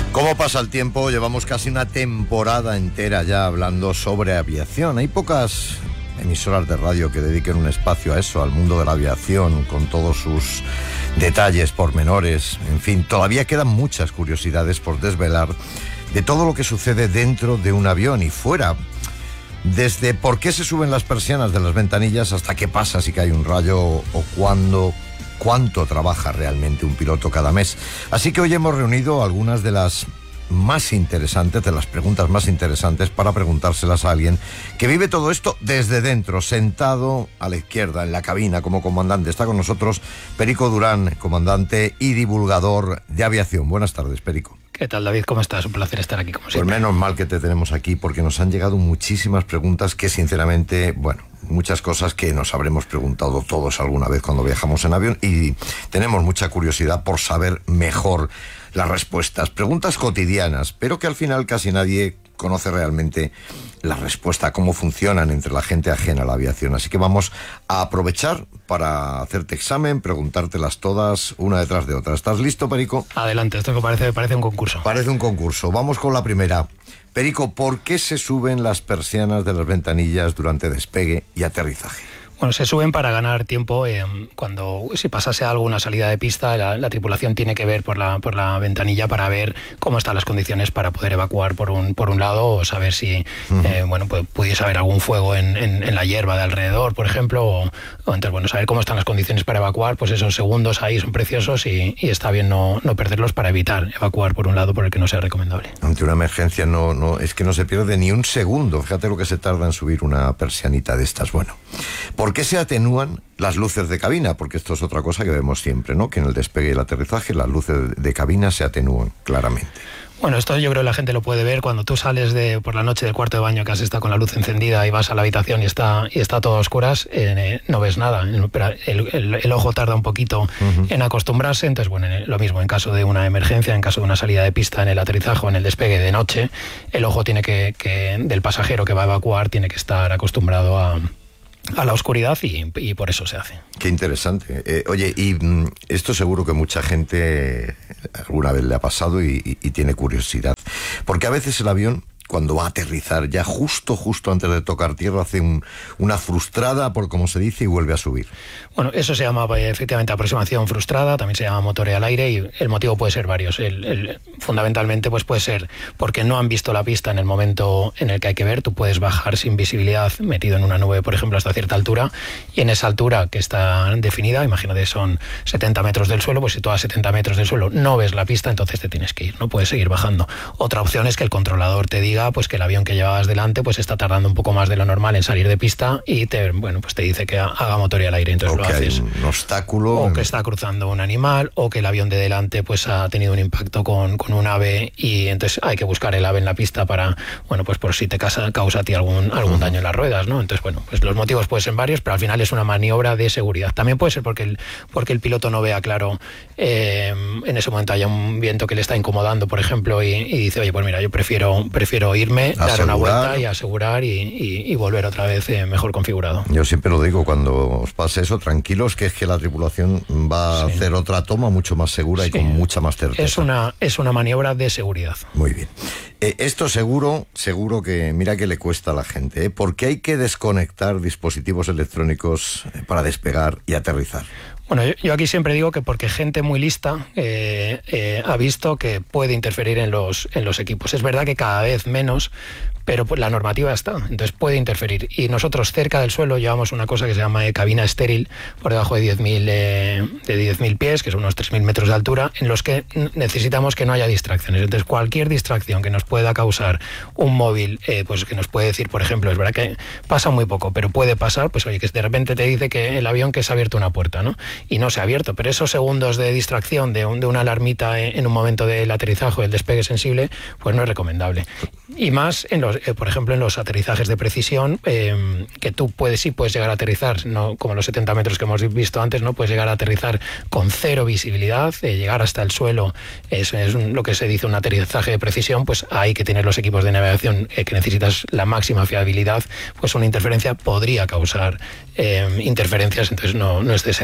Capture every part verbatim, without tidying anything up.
¿Cómo pasa el tiempo? Llevamos casi una temporada entera ya hablando sobre aviación. Hay pocas emisoras de radio que dediquen un espacio a eso, al mundo de la aviación, con todos sus detalles, pormenores. En fin, todavía quedan muchas curiosidades por desvelar de todo lo que sucede dentro de un avión y fuera. Desde por qué se suben las persianas de las ventanillas hasta qué pasa si cae un rayo o cuándo... cuánto trabaja realmente un piloto cada mes. Así que hoy hemos reunido algunas de las más interesantes, de las preguntas más interesantes para preguntárselas a alguien que vive todo esto desde dentro, sentado a la izquierda en la cabina como comandante. Está con nosotros Perico Durán, comandante y divulgador de aviación. Buenas tardes, Perico. ¿Qué tal, David? ¿Cómo estás? Un placer estar aquí, como siempre. Pues menos mal que te tenemos aquí, porque nos han llegado muchísimas preguntas que, sinceramente, bueno, muchas cosas que nos habremos preguntado todos alguna vez cuando viajamos en avión y tenemos mucha curiosidad por saber mejor las respuestas. Preguntas cotidianas, pero que al final casi nadie conoce realmente la respuesta, cómo funcionan entre la gente ajena a la aviación. Así que vamos a aprovechar para hacerte examen, preguntártelas todas una detrás de otra. ¿Estás listo, Perico? Adelante, esto que parece, parece un concurso. Parece un concurso. Vamos con la primera. Perico, ¿por qué se suben las persianas de las ventanillas durante despegue y aterrizaje? Bueno, se suben para ganar tiempo. Eh, cuando si pasase algo, una salida de pista, la, la tripulación tiene que ver por la, por la ventanilla para ver cómo están las condiciones para poder evacuar por un, por un lado o saber si uh-huh. eh, bueno, pues, pudiese haber algún fuego en, en, en la hierba de alrededor, por ejemplo, o, o entonces, bueno, saber cómo están las condiciones para evacuar, pues esos segundos ahí son preciosos y, y está bien no, no perderlos para evitar evacuar por un lado por el que no sea recomendable. Ante una emergencia no, no, es que no se pierde ni un segundo. Fíjate lo que se tarda en subir una persianita de estas. Bueno, ¿por qué se atenúan las luces de cabina? Porque esto es otra cosa que vemos siempre, ¿no? Que en el despegue y el aterrizaje las luces de cabina se atenúan claramente. Bueno, esto yo creo que la gente lo puede ver cuando tú sales de por la noche del cuarto de baño que has estado con la luz encendida y vas a la habitación y está y está todo a oscuras, eh, no ves nada. El, el, el ojo tarda un poquito uh-huh. en acostumbrarse. Entonces, bueno, lo mismo en caso de una emergencia, en caso de una salida de pista en el aterrizaje o en el despegue de noche, el ojo tiene que, que del pasajero que va a evacuar tiene que estar acostumbrado a a la oscuridad y, y por eso se hace. Qué interesante. Eh, oye, y mm, esto seguro que mucha gente alguna vez le ha pasado y, y, y tiene curiosidad. Porque a veces el avión, cuando va a aterrizar, ya justo, justo antes de tocar tierra, hace un, una frustrada, por como se dice, y vuelve a subir. Bueno, eso se llama efectivamente aproximación frustrada, también se llama motoreo al aire y el motivo puede ser varios. El, el, fundamentalmente pues puede ser porque no han visto la pista en el momento en el que hay que ver. Tú puedes bajar sin visibilidad metido en una nube, por ejemplo, hasta cierta altura, y en esa altura que está definida, imagínate son setenta metros del suelo, pues si tú a setenta metros del suelo no ves la pista, entonces te tienes que ir, no puedes seguir bajando. Otra opción es que el controlador te diga pues que el avión que llevabas delante pues está tardando un poco más de lo normal en salir de pista y te, bueno, pues te dice que haga motoreo al aire, entonces o lo que haces. Hay un obstáculo. O que está cruzando un animal, o que el avión de delante pues ha tenido un impacto con, con un ave y entonces hay que buscar el ave en la pista para, bueno, pues por si te causa, causa a ti algún, algún uh-huh. daño en las ruedas, ¿no? Entonces, bueno, pues los motivos pueden ser varios, pero al final es una maniobra de seguridad. También puede ser porque el, porque el piloto no vea claro, eh, en ese momento haya un viento que le está incomodando, por ejemplo, y, y dice, oye, pues mira, yo prefiero, prefiero irme, asegurar. dar una vuelta y asegurar y, y, y volver otra vez eh, mejor configurado. Yo siempre lo digo, cuando os pase eso, tranquilos, que es que la tripulación va sí. a hacer otra toma mucho más segura sí. y con mucha más certeza. Es una, es una maniobra de seguridad. Muy bien. Eh, esto seguro, seguro que, mira que le cuesta a la gente, ¿eh? ¿Por qué hay que desconectar dispositivos electrónicos para despegar y aterrizar? Bueno, yo, yo aquí siempre digo que porque gente muy lista eh, eh, ha visto que puede interferir en los, en los equipos. Es verdad que cada vez menos, pero pues la normativa está, entonces puede interferir. Y nosotros cerca del suelo llevamos una cosa que se llama eh, cabina estéril, por debajo de diez mil eh, de diez mil pies, que son unos tres mil metros de altura, en los que necesitamos que no haya distracciones. Entonces cualquier distracción que nos pueda causar un móvil, eh, pues que nos puede decir, por ejemplo, es verdad que pasa muy poco, pero puede pasar, pues oye, que de repente te dice que el avión que se ha abierto una puerta, ¿no? Y no se ha abierto, pero esos segundos de distracción de, un, de una alarmita en un momento del aterrizaje o el despegue sensible, pues no es recomendable. Y más, en los, eh, por ejemplo, en los aterrizajes de precisión, eh, que tú puedes sí puedes llegar a aterrizar, no como los setenta metros que hemos visto antes, no puedes llegar a aterrizar con cero visibilidad, eh, llegar hasta el suelo, es, es un, lo que se dice un aterrizaje de precisión, pues hay que tener los equipos de navegación eh, que necesitas la máxima fiabilidad, pues una interferencia podría causar eh, interferencias, entonces no, no es deseable.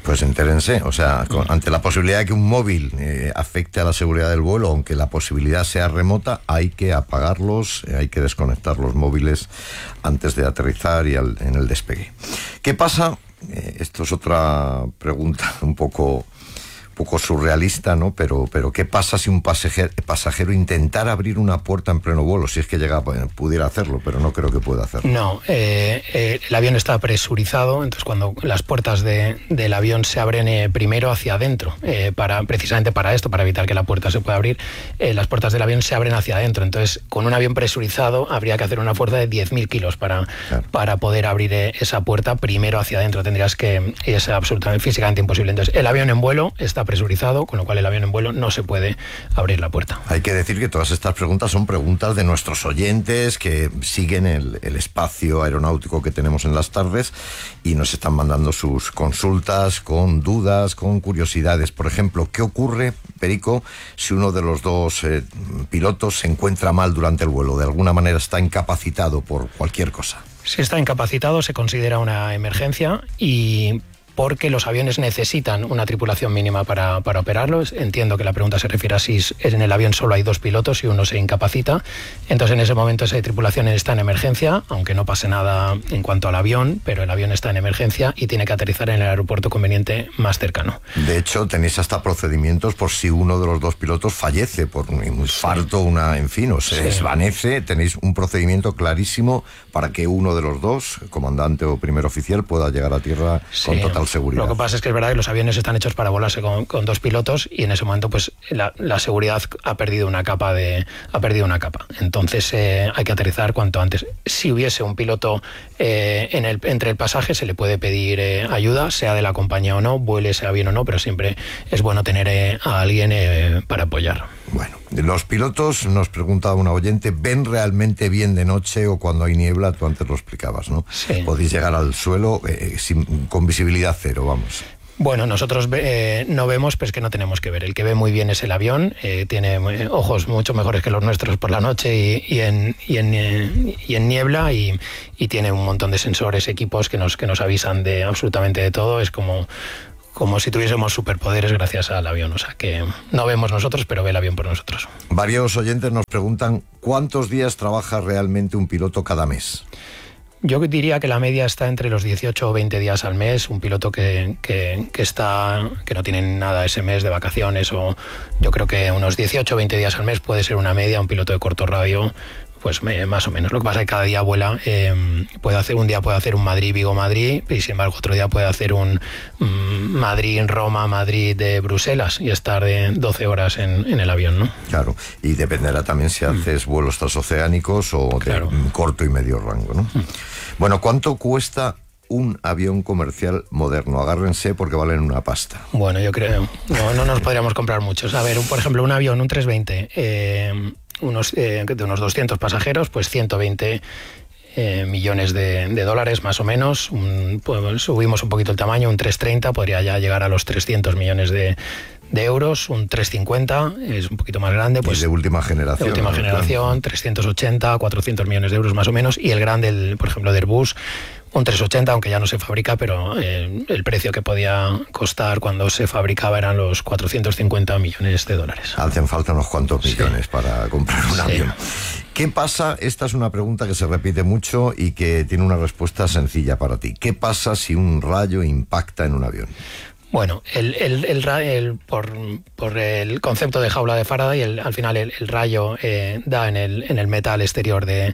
Pues entérense, o sea, con, ante la posibilidad de que un móvil eh, afecte a la seguridad del vuelo, aunque la posibilidad sea remota, hay que apagarlos, eh, hay que desconectar los móviles antes de aterrizar y al, en el despegue. ¿Qué pasa? Eh, esto es otra pregunta un poco... poco surrealista, ¿no? Pero, pero ¿qué pasa si un pasajero, pasajero intentara abrir una puerta en pleno vuelo? Si es que llega, pudiera hacerlo, pero no creo que pueda hacerlo. No, eh, eh, el avión está presurizado, entonces cuando las puertas de, del avión se abren eh, primero hacia adentro, eh, para, precisamente para esto, para evitar que la puerta se pueda abrir, eh, las puertas del avión se abren hacia adentro. Entonces, con un avión presurizado habría que hacer una fuerza de diez mil kilos para, claro. para poder abrir eh, esa puerta primero hacia adentro. Tendrías que, y es absolutamente físicamente imposible. Entonces, el avión en vuelo está presurizado, con lo cual el avión en vuelo no se puede abrir la puerta. Hay que decir que todas estas preguntas son preguntas de nuestros oyentes que siguen el, el espacio aeronáutico que tenemos en las tardes y nos están mandando sus consultas con dudas, con curiosidades. Por ejemplo, ¿qué ocurre, Perico, si uno de los dos eh, pilotos se encuentra mal durante el vuelo? De alguna manera está incapacitado por cualquier cosa. Si está incapacitado se considera una emergencia y... porque los aviones necesitan una tripulación mínima para, para operarlos. Entiendo que la pregunta se refiere a si en el avión solo hay dos pilotos y uno se incapacita. Entonces, en ese momento esa tripulación está en emergencia, aunque no pase nada en cuanto al avión, pero el avión está en emergencia y tiene que aterrizar en el aeropuerto conveniente más cercano. De hecho, tenéis hasta procedimientos por si uno de los dos pilotos fallece por un infarto, sí. una, en fin, o se sí. desvanece. Tenéis un procedimiento clarísimo para que uno de los dos, comandante o primer oficial, pueda llegar a tierra sí. con total seguridad. Lo que pasa es que es verdad que los aviones están hechos para volarse con, con dos pilotos y en ese momento pues la, la seguridad ha perdido una capa de ha perdido una capa. Entonces eh, hay que aterrizar cuanto antes. Si hubiese un piloto eh, en el, entre el pasaje se le puede pedir eh, ayuda, sea de la compañía o no, vuele ese avión o no, pero siempre es bueno tener eh, a alguien eh, para apoyar. Bueno, los pilotos, nos pregunta una oyente, ¿ven realmente bien de noche o cuando hay niebla? Tú antes lo explicabas, ¿no? Sí. Podéis llegar al suelo eh, sin, con visibilidad cero, vamos. Bueno, nosotros eh, no vemos, pero es que no tenemos que ver. El que ve muy bien es el avión, eh, tiene eh, ojos mucho mejores que los nuestros por la noche y, y, en, y, en, eh, y en niebla y, y tiene un montón de sensores, equipos que nos, que nos avisan de absolutamente de todo. Es como... como si tuviésemos superpoderes gracias al avión, o sea que no vemos nosotros, pero ve el avión por nosotros. Varios oyentes nos preguntan ¿cuántos días trabaja realmente un piloto cada mes? Yo diría que la media está entre los dieciocho o veinte días al mes. Un piloto que, que, que está que no tiene nada ese mes de vacaciones, o yo creo que unos dieciocho o veinte días al mes puede ser una media. Un piloto de corto radio, pues me, más o menos. Lo que pasa es que cada día vuela, eh, puede hacer un día puede hacer un Madrid-Vigo-Madrid y sin embargo otro día puede hacer un um, Madrid-Roma, Madrid de Bruselas y estar de doce horas en, en el avión, ¿no? Claro, y dependerá también si haces mm. vuelos transoceánicos o de claro. corto y medio rango, ¿no? Mm. Bueno, ¿cuánto cuesta un avión comercial moderno? Agárrense porque valen una pasta. Bueno, yo creo, no, no nos podríamos comprar muchos. A ver, un, por ejemplo, un avión, un trescientos veinte, eh, unos, eh, de unos doscientos pasajeros, pues ciento veinte eh, millones de, de dólares más o menos. Un, pues, subimos un poquito el tamaño, un trescientos treinta podría ya llegar a los trescientos millones de de euros, un trescientos cincuenta es un poquito más grande, pues y de última generación, de última ¿no? generación, trescientos ochenta, cuatrocientos millones de euros más o menos, y el grande, el, por ejemplo, de Airbus, un trescientos ochenta, aunque ya no se fabrica, pero eh, el precio que podía costar cuando se fabricaba eran los cuatrocientos cincuenta millones de dólares. Hacen falta unos cuantos millones sí. para comprar un sí. avión. ¿Qué pasa? Esta es una pregunta que se repite mucho y que tiene una respuesta sencilla para ti. ¿Qué pasa si un rayo impacta en un avión? Bueno, el, el, el, el, por, por el concepto de jaula de Faraday, el, al final el, el rayo eh, da en el, en el metal exterior de,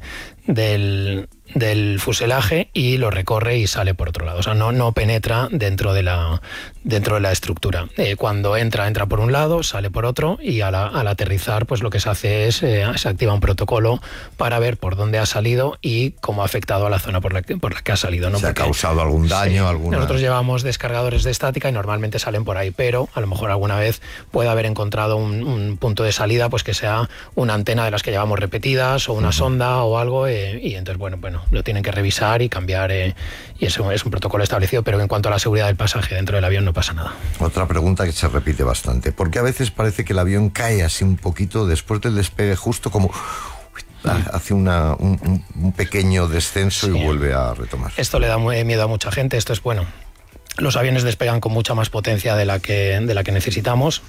del, del fuselaje y lo recorre y sale por otro lado. O sea, no, no penetra dentro de la, dentro de la estructura. Eh, cuando entra, entra por un lado, sale por otro y al, al aterrizar, pues lo que se hace es, eh, se activa un protocolo para ver por dónde ha salido y cómo ha afectado a la zona por la que, por la que ha salido, ¿no? ¿Se Porque, ha causado algún daño? Sí, alguna... Nosotros llevamos descargadores de estática y normalmente salen por ahí, pero a lo mejor alguna vez puede haber encontrado un, un punto de salida, pues que sea una antena de las que llevamos repetidas o una uh-huh. sonda o algo, eh, y entonces, bueno, bueno, lo tienen que revisar y cambiar, eh, y eso es un protocolo establecido, pero en cuanto a la seguridad del pasaje dentro del avión no pasa nada. Otra pregunta que se repite bastante, porque a veces parece que el avión cae así un poquito después del despegue, justo como hace una, un, un pequeño descenso sí. y vuelve a retomar. Esto le da miedo a mucha gente. Esto es bueno. los aviones despegan con mucha más potencia de la que, de la que necesitamos.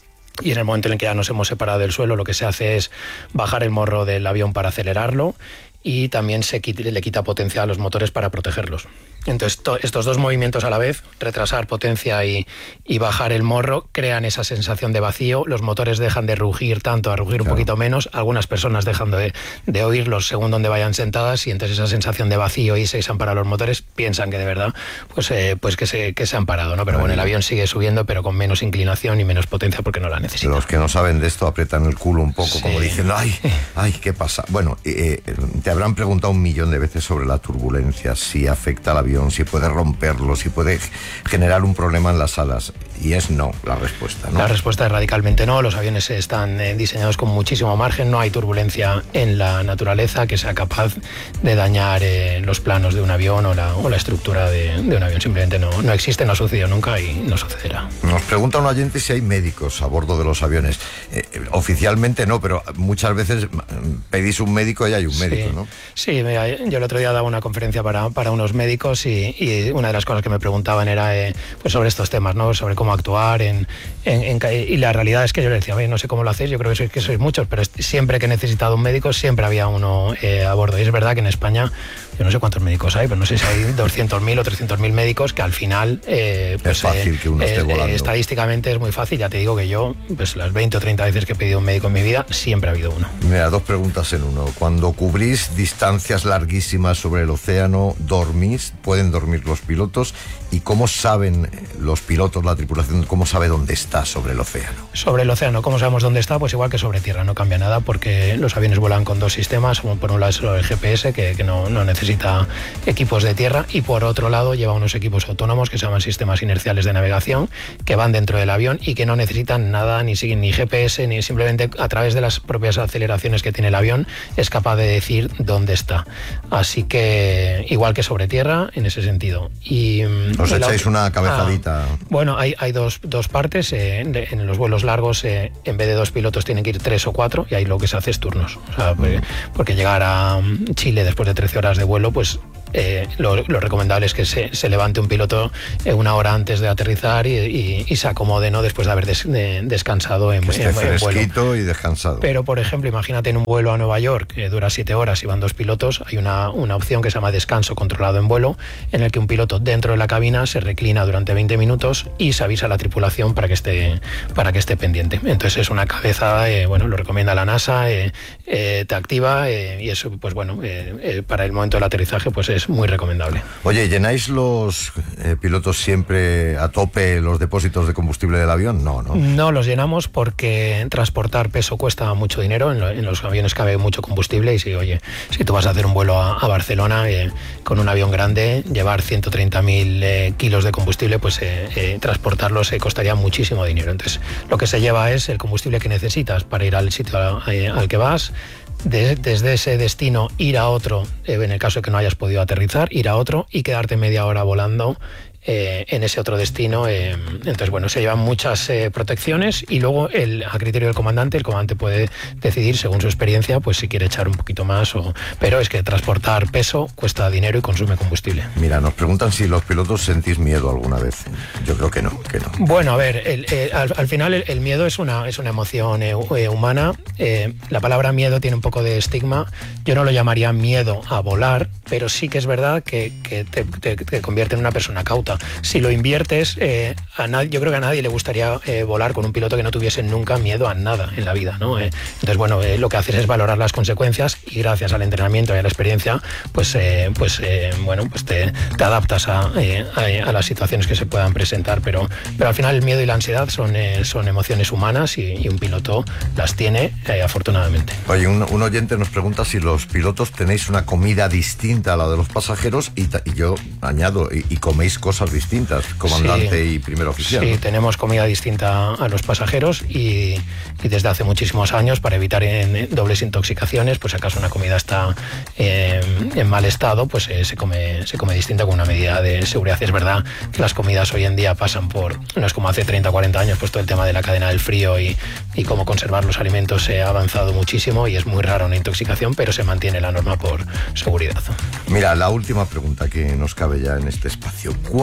Y en el momento en el que ya nos hemos separado del suelo, lo que se hace es bajar el morro del avión para acelerarlo, y también se quita, le quita potencia a los motores para protegerlos. Entonces, to, estos dos movimientos a la vez, retrasar potencia y, y bajar el morro, crean esa sensación de vacío. Los motores dejan de rugir tanto, a rugir un claro. poquito menos. Algunas personas dejan de, de oírlos según donde vayan sentadas, y entonces esa sensación de vacío y se han parado los motores, piensan que de verdad pues, eh, pues que, se, que se han parado, ¿no? Pero bueno, el avión sigue subiendo, pero con menos inclinación y menos potencia porque no la necesita. Los que no saben de esto aprietan el culo un poco, sí. como diciendo, ay, ay, ¿qué pasa? Bueno, eh, te habrán preguntado un millón de veces sobre la turbulencia, si afecta al avión, si puede romperlo, si puede generar un problema en las alas. Y es no, la respuesta, ¿no? La respuesta es radicalmente no. Los aviones están eh, diseñados con muchísimo margen. No hay turbulencia en la naturaleza que sea capaz de dañar eh, los planos de un avión o la, o la estructura de, de un avión. Simplemente no, no existe, no ha sucedido nunca y no sucederá. Nos pregunta un oyente si hay médicos a bordo de los aviones. Eh, oficialmente no, pero muchas veces pedís un médico y hay un médico, sí. ¿no? Sí, mira, yo el otro día daba una conferencia para, para unos médicos y, y una de las cosas que me preguntaban era eh, pues sobre estos temas, ¿no? Sobre cómo actuar en, en, en, y la realidad es que yo les decía, no sé cómo lo hacéis, yo creo que sois, que sois muchos, pero siempre que he necesitado un médico siempre había uno eh, a bordo. Y es verdad que en España, yo no sé cuántos médicos hay, pero no sé si hay doscientos mil o trescientos mil médicos, que al final eh, pues, es fácil eh, que uno esté eh, volando. Estadísticamente es muy fácil. Ya te digo que yo, pues las veinte o treinta veces que he pedido un médico en mi vida, siempre ha habido uno. Mira, dos preguntas en uno. Cuando cubrís distancias larguísimas sobre el océano, ¿dormís? ¿Pueden dormir los pilotos? ¿Y cómo saben los pilotos, la tripulación, cómo sabe dónde está sobre el océano? Sobre el océano, ¿cómo sabemos dónde está? Pues igual que sobre tierra, no cambia nada, porque los aviones vuelan con dos sistemas. Por un lado es el G P S, que, que no, no necesita equipos de tierra, y por otro lado lleva unos equipos autónomos que se llaman sistemas inerciales de navegación, que van dentro del avión y que no necesitan nada, ni siguen ni G P S, ni simplemente a través de las propias aceleraciones que tiene el avión es capaz de decir dónde está. Así que igual que sobre tierra en ese sentido. Y os echáis una cabezadita. Ah, bueno, hay, hay dos, dos partes. Eh, en, en los vuelos largos, eh, en vez de dos pilotos tienen que ir tres o cuatro, y ahí lo que se hace es turnos. O sea, porque, porque llegar a Chile después de trece horas de vuelo, pues Eh, lo, lo recomendable es que se, se levante un piloto eh, una hora antes de aterrizar y, y, y se acomode, ¿no? Después de haber des, de, descansado en, que esté en, en fresquito vuelo. Y descansado. Pero, por ejemplo, imagínate en un vuelo a Nueva York que dura siete horas y van dos pilotos, hay una, una opción que se llama descanso controlado en vuelo, en el que un piloto dentro de la cabina se reclina durante veinte minutos y se avisa a la tripulación para que esté, para que esté pendiente. Entonces es una cabeza, eh, bueno, lo recomienda la NASA, eh, eh, te activa eh, y eso, pues bueno, eh, eh, para el momento del aterrizaje, pues es muy recomendable. Oye, ¿llenáis los eh, pilotos siempre a tope los depósitos de combustible del avión? No, no. No los llenamos porque transportar peso cuesta mucho dinero. En, lo, en los aviones cabe mucho combustible y si, oye, si tú vas a hacer un vuelo a, a Barcelona eh, con un avión grande, llevar ciento treinta mil eh, kilos de combustible, pues eh, eh, transportarlos eh, costaría muchísimo dinero. Entonces, lo que se lleva es el combustible que necesitas para ir al sitio al, al que vas. De, desde ese destino ir a otro, eh, en el caso de que no hayas podido aterrizar, ir a otro y quedarte media hora volando eh, en ese otro destino. Eh, entonces, bueno, se llevan muchas eh, protecciones y luego el, a criterio del comandante, el comandante puede decidir según su experiencia, pues si quiere echar un poquito más o... Pero es que transportar peso cuesta dinero y consume combustible. Mira, nos preguntan si los pilotos sentís miedo alguna vez. Yo creo que no, que no. Bueno, a ver, el, el, al, al final el, el miedo es una, es una emoción eh, eh, humana. Eh, la palabra miedo tiene un poco de estigma. Yo no lo llamaría miedo a volar, pero sí que es verdad que, que te, te, te convierte en una persona cauta. Si lo inviertes, eh, a nadie, yo creo que a nadie le gustaría eh, volar con un piloto que no tuviese nunca miedo a nada en la vida, ¿no? Eh, entonces, bueno, eh, lo que haces es valorar las consecuencias y gracias al entrenamiento y a la experiencia, pues, eh, pues eh, bueno, pues te, te adaptas a, eh, a, a las situaciones que se puedan presentar. Pero, pero al final el miedo y la ansiedad son, eh, son emociones humanas y, y un piloto las tiene, eh, afortunadamente. Oye, un, un oyente nos pregunta si los pilotos tenéis una comida distinta a la de los pasajeros y, y yo añado, y, y coméis cosas distintas, comandante sí, y primer oficial. Sí, ¿no? Tenemos comida distinta a los pasajeros y, y desde hace muchísimos años, para evitar en, dobles intoxicaciones, pues acaso una comida está eh, en mal estado, pues eh, se come se come distinta con una medida de seguridad. Es verdad que las comidas hoy en día pasan por, no es como hace treinta o cuarenta años, pues todo el tema de la cadena del frío y, y cómo conservar los alimentos se ha avanzado muchísimo y es muy raro una intoxicación, pero se mantiene la norma por seguridad. Mira, la última pregunta que nos cabe ya en este espacio. ¿Cuándo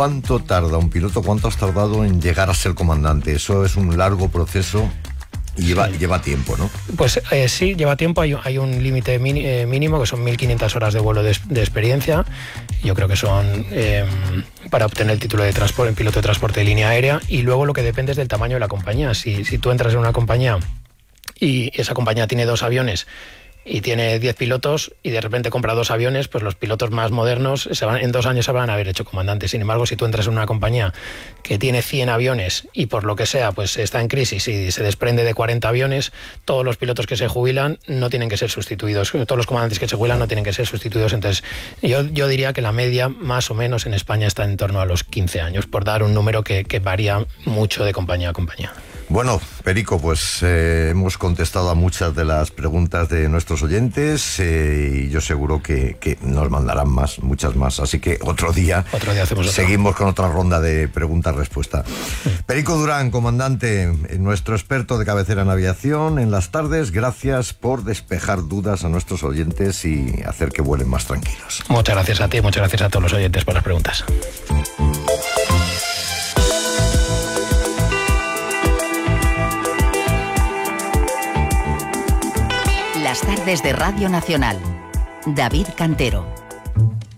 ¿cuánto tarda un piloto? ¿Cuánto has tardado en llegar a ser comandante? Eso es un largo proceso y lleva, sí. lleva tiempo, ¿no? Pues eh, sí, lleva tiempo. Hay, hay un límite mini, eh, mínimo que son mil quinientas horas de vuelo de, de experiencia. Yo creo que son eh, para obtener el título de transporte, en piloto de transporte de línea aérea. Y luego lo que depende es del tamaño de la compañía. Si, si tú entras en una compañía y esa compañía tiene dos aviones y tiene diez pilotos y de repente compra dos aviones, pues los pilotos más modernos se van, en dos años se van a haber hecho comandantes. Sin embargo, si tú entras en una compañía que tiene cien aviones y por lo que sea pues está en crisis y se desprende de cuarenta aviones, todos los pilotos que se jubilan no tienen que ser sustituidos, todos los comandantes que se jubilan no tienen que ser sustituidos. Entonces yo, yo diría que la media más o menos en España está en torno a los quince años, por dar un número que, que varía mucho de compañía a compañía. Bueno, Perico, pues eh, hemos contestado a muchas de las preguntas de nuestros oyentes eh, y yo seguro que, que nos mandarán más, muchas más. Así que otro día, otro día hacemos seguimos con otra ronda de preguntas-respuesta. Sí. Perico Durán, comandante, nuestro experto de cabecera en aviación en las tardes, gracias por despejar dudas a nuestros oyentes y hacer que vuelen más tranquilos. Muchas gracias a ti, muchas gracias a todos los oyentes por las preguntas. Las tardes de Radio Nacional. David Cantero.